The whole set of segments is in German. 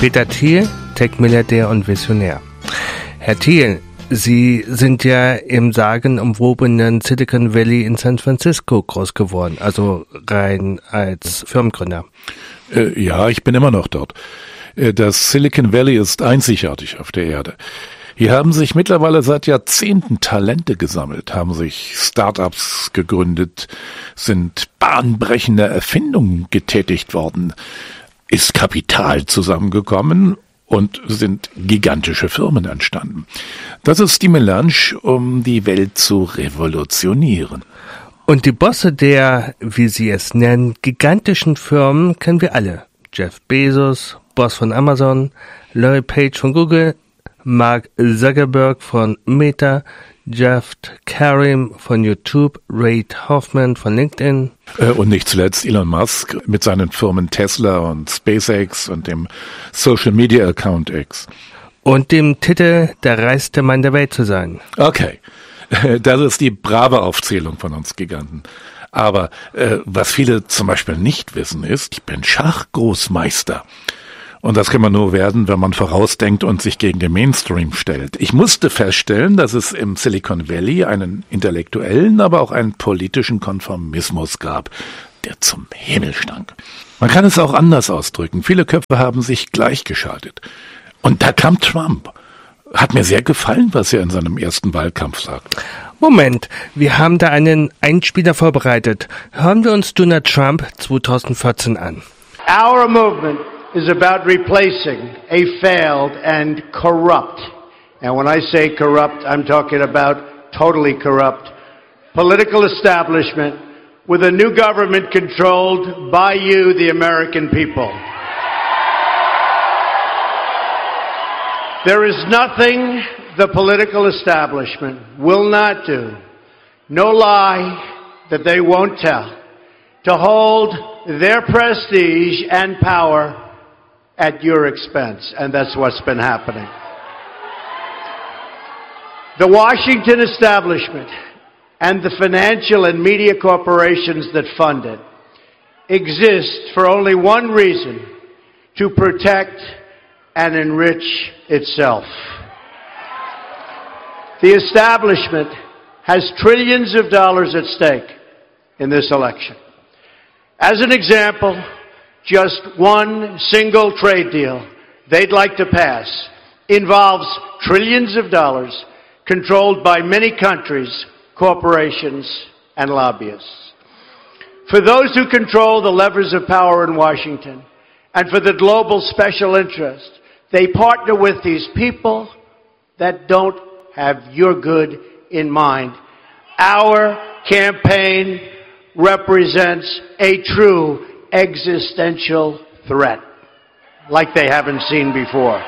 Peter Thiel, Tech-Milliardär und Visionär. Herr Thiel, Sie sind ja im sagenumwobenen Silicon Valley in San Francisco groß geworden, also rein als Firmengründer. Ja, ich bin immer noch dort. Das Silicon Valley ist einzigartig auf der Erde. Hier haben sich mittlerweile seit Jahrzehnten Talente gesammelt, haben sich Start-ups gegründet, sind bahnbrechende Erfindungen getätigt worden, ist Kapital zusammengekommen und sind gigantische Firmen entstanden. Das ist die Melange, um die Welt zu revolutionieren. Und die Bosse der, wie Sie es nennen, gigantischen Firmen kennen wir alle. Jeff Bezos, Boss von Amazon, Larry Page von Google, Mark Zuckerberg von Meta, Jeff Karim von YouTube, Reid Hoffman von LinkedIn. Und nicht zuletzt Elon Musk mit seinen Firmen Tesla und SpaceX und dem Social Media Account X. Und dem Titel, der reichste Mann der Welt zu sein. Okay, das ist die brave Aufzählung von uns Giganten. Aber was viele zum Beispiel nicht wissen ist, ich bin Schachgroßmeister. Und das kann man nur werden, wenn man vorausdenkt und sich gegen den Mainstream stellt. Ich musste feststellen, dass es im Silicon Valley einen intellektuellen, aber auch einen politischen Konformismus gab, der zum Himmel stank. Man kann es auch anders ausdrücken. Viele Köpfe haben sich gleichgeschaltet. Und da kam Trump. Hat mir sehr gefallen, was er in seinem ersten Wahlkampf sagte. Moment, wir haben da einen Einspieler vorbereitet. Hören wir uns Donald Trump 2014 an. Our movement is about replacing a failed and corrupt, and when I say corrupt, I'm talking about totally corrupt, political establishment with a new government controlled by you, the American people. There is nothing the political establishment will not do, no lie that they won't tell, to hold their prestige and power at your expense, and that's what's been happening. The Washington establishment and the financial and media corporations that fund it exist for only one reason: to protect and enrich itself. The establishment has trillions of dollars at stake in this election. As an example, just one single trade deal they'd like to pass involves trillions of dollars controlled by many countries, corporations, and lobbyists. For those who control the levers of power in Washington, and for the global special interest, they partner with these people that don't have your good in mind. Our campaign represents a true existential threat, like they haven't seen before.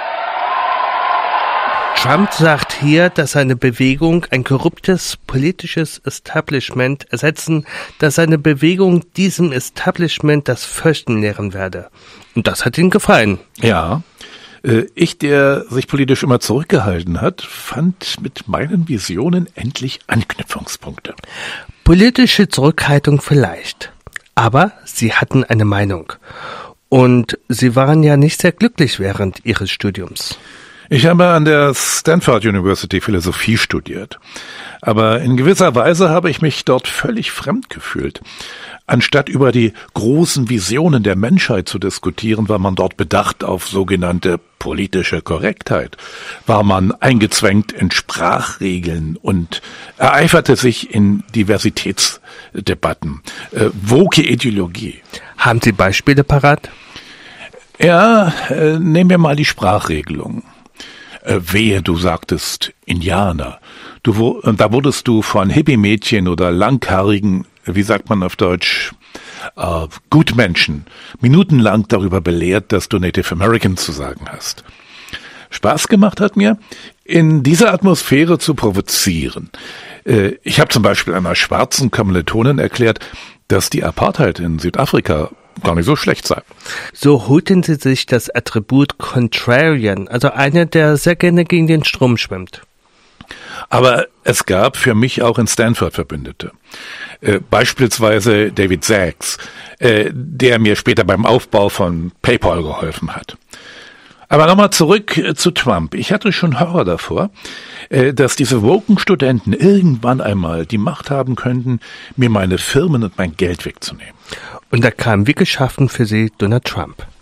Trump sagt hier, dass seine Bewegung ein korruptes politisches Establishment ersetzen, dass seine Bewegung diesem Establishment das Fürchten lehren werde. Und das hat ihm gefallen. Ja, ich, der sich politisch immer zurückgehalten hat, fand mit meinen Visionen endlich Anknüpfungspunkte. Politische Zurückhaltung vielleicht. Aber Sie hatten eine Meinung. Und Sie waren ja nicht sehr glücklich während Ihres Studiums. Ich habe an der Stanford University Philosophie studiert. Aber in gewisser Weise habe ich mich dort völlig fremd gefühlt. Anstatt über die großen Visionen der Menschheit zu diskutieren, war man dort bedacht auf sogenannte politische Korrektheit. War man eingezwängt in Sprachregeln und ereiferte sich in Diversitätsdebatten. Woke Ideologie. Haben Sie Beispiele parat? Ja, nehmen wir mal die Sprachregelung. Wehe, du sagtest Indianer. Da wurdest du von Hippie-Mädchen oder langhaarigen, wie sagt man auf Deutsch, Gutmenschen, minutenlang darüber belehrt, dass du Native American zu sagen hast. Spaß gemacht hat mir, in dieser Atmosphäre zu provozieren. Ich habe zum Beispiel einer schwarzen Kommilitonin erklärt, dass die Apartheid in Südafrika gar nicht so schlecht sei. So holten Sie sich das Attribut Contrarian, also einer, der sehr gerne gegen den Strom schwimmt. Aber es gab für mich auch in Stanford Verbündete. Beispielsweise David Sacks, der mir später beim Aufbau von PayPal geholfen hat. Aber nochmal zurück zu Trump. Ich hatte schon Horror davor, dass diese woken Studenten irgendwann einmal die Macht haben könnten, mir meine Firmen und mein Geld wegzunehmen. Und da kam wie geschaffen für sie Donald Trump.